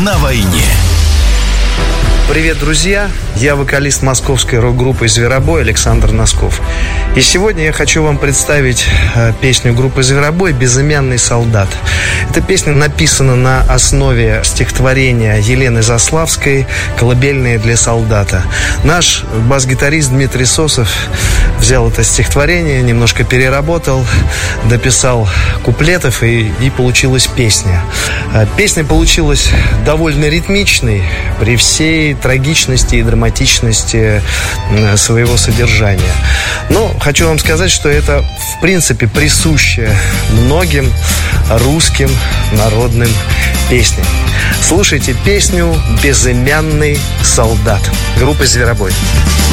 на войне. Привет, друзья! Я вокалист московской рок-группы «Зверобой» Александр Носков. И сегодня я хочу вам представить песню группы «Зверобой» «Безымянный солдат». Эта песня написана на основе стихотворения Елены Заславской «Колыбельные для солдата». Наш бас-гитарист Дмитрий Сосов взял это стихотворение, немножко переработал, дописал куплетов, и получилась песня. Песня получилась довольно ритмичной при всей трагичности и драматичности своего содержания. Но хочу вам сказать, что это в принципе присуще многим русским народным песням. Слушайте песню «Безымянный солдат» группы «Зверобой».